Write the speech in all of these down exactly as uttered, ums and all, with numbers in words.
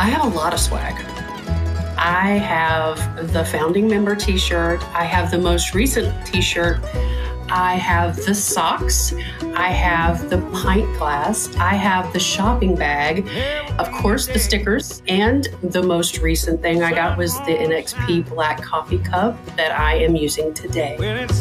I have a lot of swag. I have the founding member t-shirt. I have the most recent t-shirt. I have the socks. I have the pint glass. I have the shopping bag. Of course, the stickers. And the most recent thing I got was the N X P Black Coffee Cup that I am using today.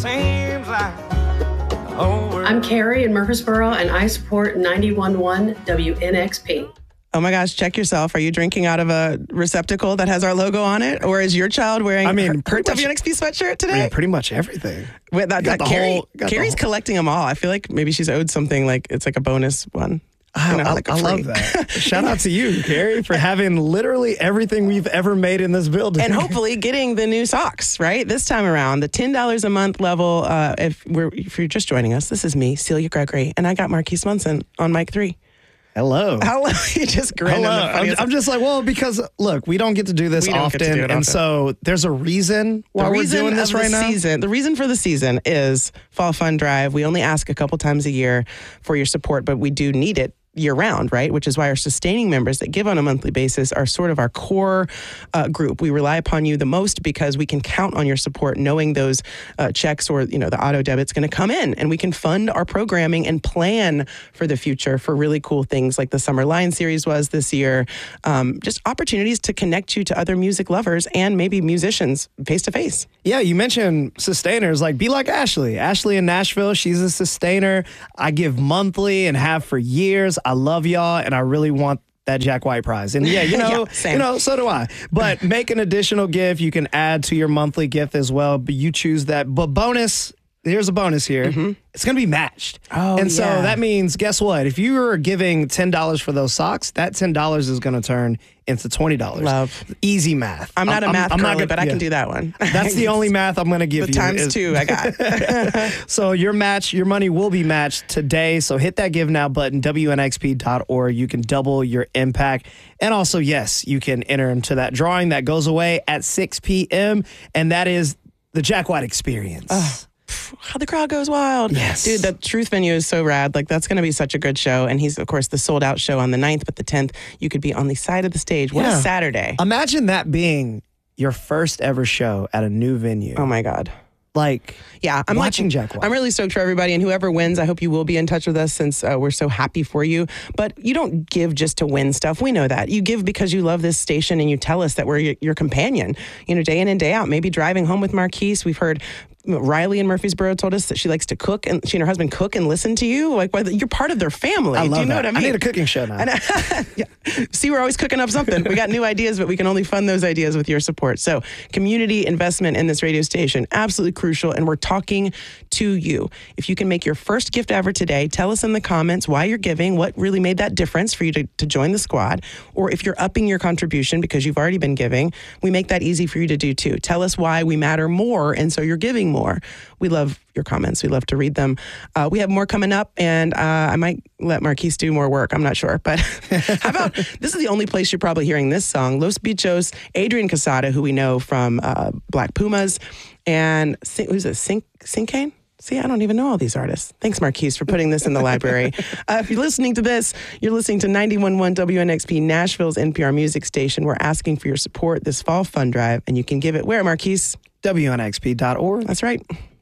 I'm Carrie in Murfreesboro, and I support ninety-one point one W N X P. Oh my gosh, check yourself. Are you drinking out of a receptacle that has our logo on it? Or is your child wearing I mean, her, her much, W N X P sweatshirt today? Yeah, pretty much everything. Wait, that, that Carrie, whole, Carrie's collecting them all. I feel like maybe she's owed something, like it's like a bonus one. I, you know, I, like I love that. Shout out to you, Carrie, for having literally everything we've ever made in this building. And hopefully getting the new socks, right? This time around, the ten dollars a month level. Uh, if, we're, if you're just joining us, this is me, Celia Gregory, and I got Marquise Munson on mic three. Hello. Hello. You just grinned. Hello. I'm, I'm just like, well, because look, we don't get to do this often. Do and often. So there's a reason why the we're reason doing this of right the now. Season, the reason for the season is Fall Fun Drive. We only ask a couple times a year for your support, but we do need it year round, right? Which is why our sustaining members that give on a monthly basis are sort of our core uh, group. We rely upon you the most because we can count on your support, knowing those uh, checks or, you know, the auto debit's going to come in, and we can fund our programming and plan for the future for really cool things like the Summer Line series was this year. Um, just opportunities to connect you to other music lovers and maybe musicians face to face. Yeah, you mentioned sustainers. Like, be like Ashley. Ashley in Nashville, she's a sustainer. I give monthly and have for years. I love y'all, and I really want that Jack White prize. And yeah, you know, yeah, you know, so do I. But make an additional gift. You can add to your monthly gift as well, but you choose that. But bonus, here's a bonus here. Mm-hmm. It's going to be matched. Oh, and so yeah. that means, guess what? If you are giving ten dollars for those socks, that ten dollars is going to turn into twenty dollars. Love. Easy math. I'm not I'm, a math I'm, I'm girly, not gonna, but I yeah. can do that one. That's the only math I'm going to give the you. Times is, two I got. So your match, your money will be matched today. So hit that Give Now button, W N X P dot org. You can double your impact. And also, yes, you can enter into that drawing that goes away at six p.m. And that is the Jack White Experience. Uh. How the crowd goes wild. Yes. Dude, the Truth venue is so rad. Like, that's going to be such a good show. And he's, of course, the sold out show on the ninth, but the tenth, you could be on the side of the stage. What Yeah. a Saturday. Imagine that being your first ever show at a new venue. Oh, my God. Like, yeah, I'm watching like, Jack White. I'm really stoked for everybody, and whoever wins, I hope you will be in touch with us since uh, we're so happy for you. But you don't give just to win stuff. We know that. You give because you love this station, and you tell us that we're your, your companion, you know, day in and day out. Maybe driving home with Marquise. We've heard Riley in Murfreesboro told us that she likes to cook, and she and her husband cook and listen to you. Like, well, you're part of their family. I love Do you know that. what I mean? I need a cooking show now. yeah. See, we're always cooking up something. We got new ideas, but we can only fund those ideas with your support. So community investment in this radio station, absolutely crucial. And we're talking to you. If you can make your first gift ever today, tell us in the comments why you're giving, what really made that difference for you to, to join the squad. Or if you're upping your contribution because you've already been giving, we make that easy for you to do too. Tell us why we matter more, and so you're giving more. We love your comments. We love to read them. Uh, we have more coming up, and uh, I might let Marquise do more work. I'm not sure. But how about, this is the only place you're probably hearing this song. Los Bichos, Adrian Casada, who we know from uh, Black Pumas, and who's it, Sink, Sinkane? See, I don't even know all these artists. Thanks, Marquise, for putting this in the library. Uh, if you're listening to this, you're listening to ninety-one point one W N X P, Nashville's N P R music station. We're asking for your support this Fall Fun Drive, and you can give it where, Marquise? W N X P dot org. That's right.